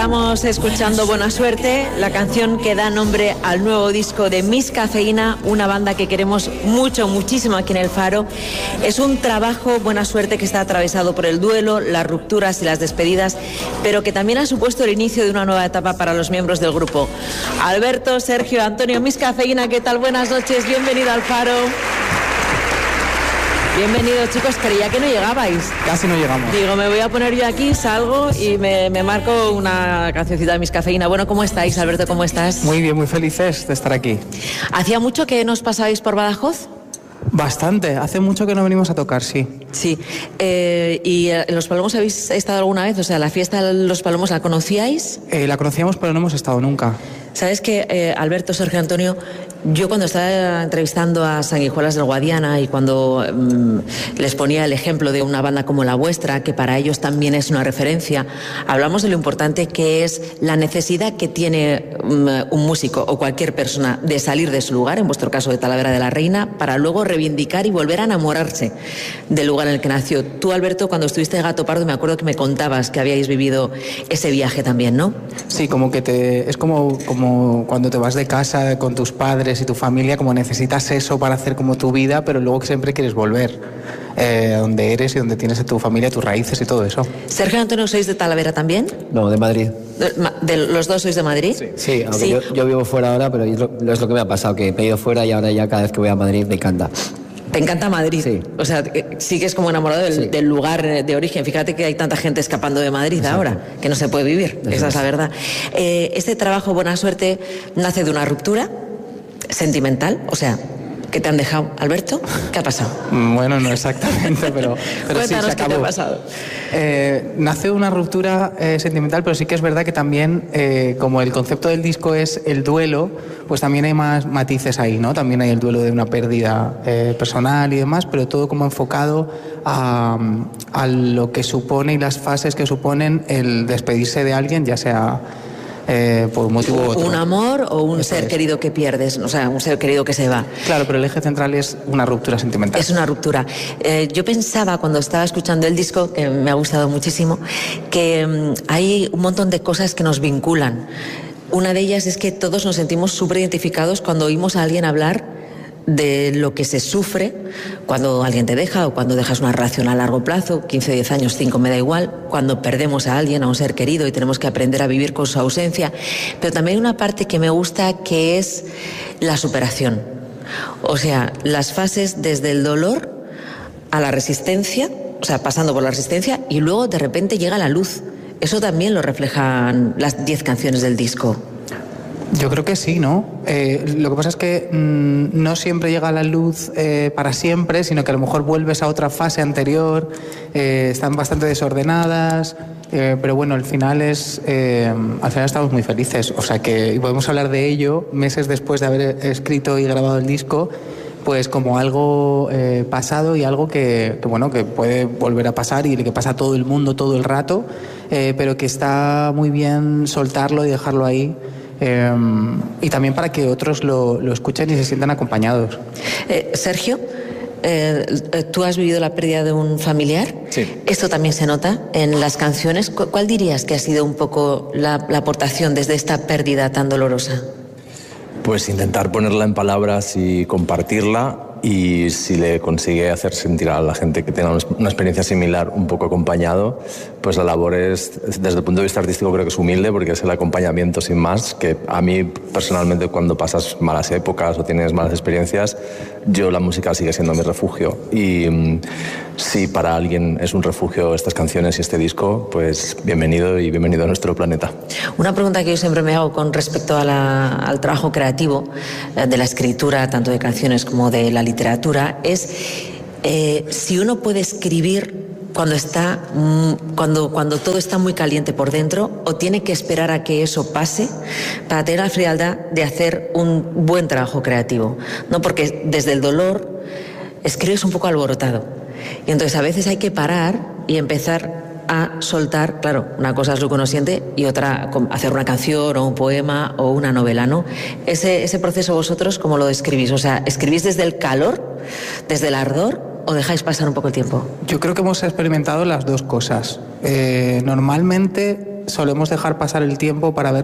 Estamos escuchando Buena Suerte, la canción que da nombre al nuevo disco de Miss Cafeína, una banda que queremos mucho, muchísimo aquí en El Faro. Es un trabajo, Buena Suerte, que está atravesado por el duelo, las rupturas y las despedidas, pero que también ha supuesto el inicio de una nueva etapa para los miembros del grupo. Alberto, Sergio, Antonio, Miss Cafeína, ¿qué tal? Buenas noches, bienvenido al Faro. Bienvenidos, chicos, creía que no llegabais. Casi no llegamos. Digo, me voy a poner yo aquí, salgo y me marco una cancioncita de Miss Cafeína. Bueno, ¿cómo estáis, Alberto? ¿Cómo estás? Muy bien, muy felices de estar aquí. ¿Hacía mucho que nos pasabais por Badajoz? Bastante, hace mucho que no venimos a tocar, sí. Sí, ¿y en Los Palomos habéis estado alguna vez? O sea, ¿la fiesta de Los Palomos la conocíais? La conocíamos, pero no hemos estado nunca. ¿Sabes qué, Alberto, Sergio, Antonio? Yo cuando estaba entrevistando a Sanguijuelas del Guadiana y cuando les ponía el ejemplo de una banda como la vuestra, que para ellos también es una referencia, hablamos de lo importante que es la necesidad que tiene un músico o cualquier persona de salir de su lugar, en vuestro caso de Talavera de la Reina, para luego reivindicar y volver a enamorarse del lugar en el que nació. Tú, Alberto, cuando estuviste en Gato Pardo, me acuerdo que me contabas que habíais vivido ese viaje también, ¿no? Sí, como que es como cuando te vas de casa con tus padres y tu familia, como necesitas eso para hacer como tu vida, pero luego que siempre quieres volver a donde eres y donde tienes a tu familia, tus raíces y todo eso. Sergio, Antonio, ¿sois de Talavera también? No, de Madrid. ¿Los dos sois de Madrid? Sí, aunque sí. Yo vivo fuera ahora, pero es lo que me ha pasado, que me he ido fuera y ahora ya cada vez que voy a Madrid me encanta. ¿Te encanta Madrid? Sí. O sea, sigues como enamorado del lugar de origen. Fíjate que hay tanta gente escapando de Madrid. Exacto. Ahora, que no se puede vivir. Esa es la verdad. Este trabajo, Buena Suerte, nace de una ruptura sentimental. O sea, ¿qué te han dejado, Alberto? ¿Qué ha pasado? Bueno, no exactamente, pero Cuéntanos, sí, se acabó. ¿qué te ha pasado? Nace una ruptura sentimental, pero sí que es verdad que también, como el concepto del disco es el duelo, pues también hay más matices ahí, ¿no? También hay el duelo de una pérdida personal y demás, pero todo como enfocado a lo que supone y las fases que suponen el despedirse de alguien, ya sea por un motivo u otro. Un amor o un ser querido que pierdes, o sea, un ser querido que se va. Claro, pero el eje central es una ruptura sentimental. Es una ruptura. Yo pensaba cuando estaba escuchando el disco, que me ha gustado muchísimo, que hay un montón de cosas que nos vinculan. Una de ellas es que todos nos sentimos súper identificados cuando oímos a alguien hablar de lo que se sufre cuando alguien te deja o cuando dejas una relación a largo plazo, 15, 10 años, 5, me da igual, cuando perdemos a alguien, a un ser querido y tenemos que aprender a vivir con su ausencia. Pero también hay una parte que me gusta, que es la superación. O sea, las fases desde el dolor a la resistencia, o sea, pasando por la resistencia y luego de repente llega la luz. Eso también lo reflejan las 10 canciones del disco. Yo creo que sí, ¿no? Lo que pasa es que no siempre llega la luz para siempre, sino que a lo mejor vuelves a otra fase anterior, están bastante desordenadas, pero bueno, al final estamos muy felices, o sea que podemos hablar de ello meses después de haber escrito y grabado el disco, pues como algo pasado y algo que puede volver a pasar y que pasa a todo el mundo todo el rato, pero que está muy bien soltarlo y dejarlo ahí. Y también para que otros lo escuchen y se sientan acompañados. Sergio, tú has vivido la pérdida de un familiar. Sí. Esto también se nota en las canciones. ¿Cuál dirías que ha sido un poco la aportación desde esta pérdida tan dolorosa? Pues intentar ponerla en palabras y compartirla, y si le consigue hacer sentir a la gente que tenga una experiencia similar un poco acompañado, pues la labor es, desde el punto de vista artístico, creo que es humilde, porque es el acompañamiento sin más, que a mí personalmente, cuando pasas malas épocas o tienes malas experiencias, la música sigue siendo mi refugio, y si para alguien es un refugio estas canciones y este disco, pues bienvenido y bienvenido a nuestro planeta. Una pregunta que yo siempre me hago con respecto al trabajo creativo, de la escritura, tanto de canciones como de la literatura, es si uno puede escribir cuando todo está muy caliente por dentro, o tiene que esperar a que eso pase para tener la frialdad de hacer un buen trabajo creativo, ¿no? Porque desde el dolor escribes un poco alborotado y entonces a veces hay que parar y empezar a soltar. Claro, una cosa es lo que uno siente y otra hacer una canción o un poema o una novela, ¿no? Ese proceso vosotros, ¿cómo lo describís? O sea, ¿escribís desde el calor, desde el ardor, o dejáis pasar un poco el tiempo? Yo creo que hemos experimentado las dos cosas. Normalmente solemos dejar pasar el tiempo para ver